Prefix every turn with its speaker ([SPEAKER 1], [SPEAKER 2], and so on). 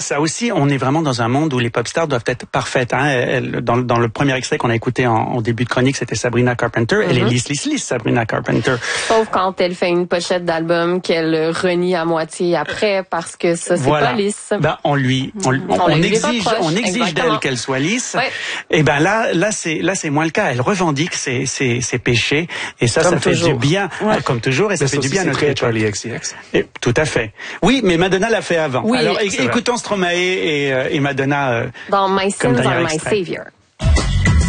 [SPEAKER 1] ça aussi, on est vraiment dans un monde où les pop stars doivent être parfaites. Hein. Dans le premier extrait qu'on a écouté en début de chronique, c'était Sabrina Carpenter. Elle est lisse, Sabrina Carpenter.
[SPEAKER 2] Sauf quand elle fait une pochette d'album qu'elle renie à moitié après parce que ça, c'est pas lisse.
[SPEAKER 1] Ben, on exige d'elle qu'elle soit lisse. Ouais. Et ben là c'est moins le cas. Elle revendique ses péchés et ça fait du bien, comme toujours, et ça fait du bien à notre
[SPEAKER 3] Charlie XCX.
[SPEAKER 1] Tout à fait. Oui, mais Madonna l'a fait avant.
[SPEAKER 2] Oui,
[SPEAKER 1] alors écoutons Stromae et Madonna
[SPEAKER 2] dans My Sins Are My Savior.